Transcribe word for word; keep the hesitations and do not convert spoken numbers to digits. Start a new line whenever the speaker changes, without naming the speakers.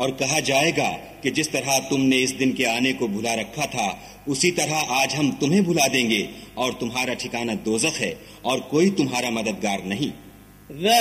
और कहा जाएगा कि जिस तरह तुमने इस दिन के आने को भुला रखा था, उसी तरह आज हम तुम्हें भुला देंगे और तुम्हारा ठिकाना दोज़ख है और कोई तुम्हारा मददगार नहीं।